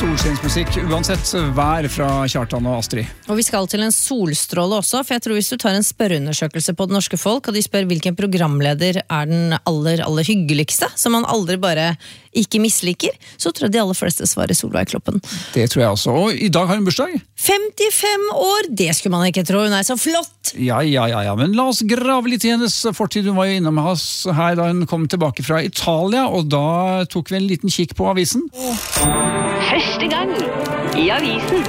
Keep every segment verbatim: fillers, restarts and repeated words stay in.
solskinnsmusikk, uansett vær fra Kjartan og Astrid. Og vi skal til en solstråle også, for jeg tror hvis du tar en spørreundersøkelse på det norske folk, og de spør hvilken programleder er den aller, aller hyggeligste, som man aldri bare ikke misliker, så tror jeg de aller fleste svarer Solveig Kloppen. Det tror jeg også, og i dag har hun bursdag. femtifem år, det skulle man ikke tro, hun er så flott! Ja, ja, ja, ja, men la oss grave litt i hennes fortid. Hun var jo innom oss her da hun kom tilbake fra Italia, og da tok vi en liten kikk på avisen. Første gang i avisen.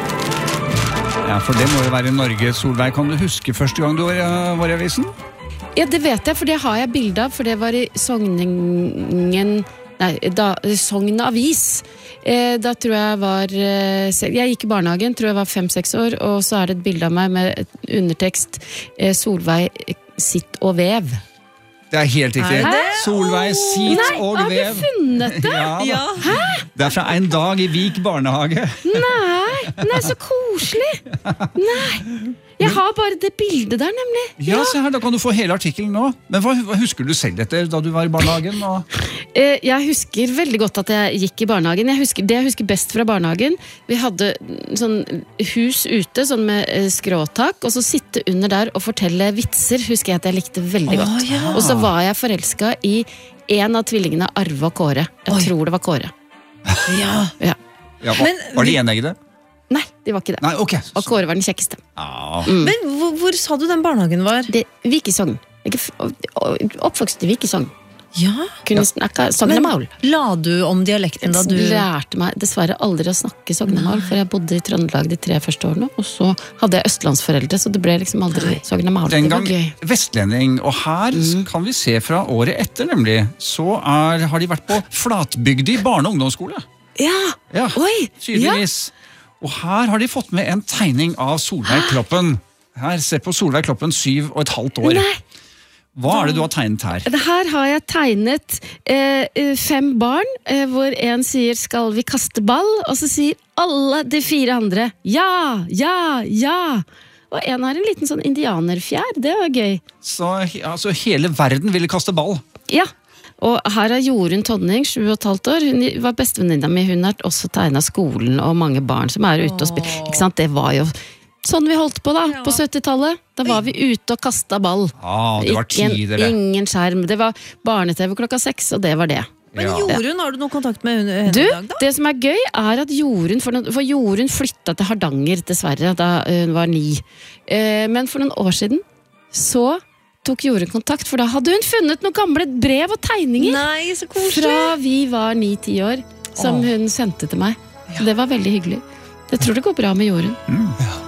Ja, for det må jo være Norge. Solveig, kan du huske første gang du var, var i avisen? Ja, det vet jeg, for det har jeg bilde av, for det var i Sogningen... Nei, da, Sogn Avis. Eh, da tror jeg var... Eh, jeg gikk i barnehagen, tror jeg var fem-seks år, og så er det et bilde av meg med undertekst eh, Solveig sitt og vev. Det er helt riktig. Hæ? Solveig sitt Nei, og har vev. du funnet det? Ja, da. Ja. Hæ? Det er fra en dag i Vik barnehage. Nei, nei, så koselig. Nei, jeg har bare det bildet der, nemlig. Ja, se her, da kan du få hele artikkelen nå. Men hva, hva husker du selv etter da du var i barnehagen? Og... Eh, jeg husker veldig godt at jeg gikk i barnehagen. Jeg husker, det jeg husker best fra barnehagen, vi hadde sånn hus ute, sånn med eh, skråtak, og så sitte under der og fortelle vitser, husker jeg at jeg likte veldig godt. Å, ja. Og så var jeg forelsket i en av tvillingene, Arve og Kåre. Jeg Oi. tror det var Kåre. Ja. Ja. Ja, var, Men- var de eneggede? Nei, de var ikke det. Nei, ok. Og Kåre var den kjekkeste. Ja. Men hvor, hvor sa du den barnehagen var? Det, Vikesogn. Ikke f- Oppvokst i Vikesogn. Ja. Kunne snakke sognemål. la du om dialekten da du... Lærte meg dessverre aldri å snakke sognemål, for jeg bodde i Trøndelag de tre første årene, og så hadde jeg østlandsforeldre, så det ble liksom aldri sognemål. Den Det var gang gøy. vestlending, og her kan vi se fra året etter, nemlig, så er, har de vært på Flatbygde i barne- og ungdomsskole. Ja. Ja, Oi. tydeligvis. Og her har de fått med en tegning av Solveig Kloppen. Her, se på Solveig Kloppen, syv og et halvt år. Nei. Hva er det du har tegnet her? Det her har jeg tegnet eh, fem barn, eh, hvor en sier 'skal vi kaste ball', og så sier alle de fire andre 'ja, ja, ja'. Og en har en liten sånn indianerfjær, det var gøy. Så altså, hele verden ville kaste ball. Ja, og her er Jorunn Tonning, sju og et halvt år. Hun var bestevenninna mi, hun har også tegnet skolen og mange barn som er ute og spiller. Ikke sant, det var jo sånn vi holdt på da, på syttitallet. Da var vi ute og kastet ball. Ja, det var Ikke en- tider det. Ingen skjerm, det var barne-tv klokka seks, og det var det. Men Ja. Jorunn, har du noen kontakt med henne Du, i dag da? det som er gøy er at Jorunn, for, noen, for Jorunn flyttet til Hardanger dessverre da hun var ni. Eh, men for noen år siden så tok Jorunn kontakt, for da hadde hun funnet noen gamle brev og tegninger Nei, så koselig. fra vi var ni-ti år, som Åh. hun sendte til meg. Så det var veldig hyggelig. Jeg tror det går bra med Jorunn. Mm.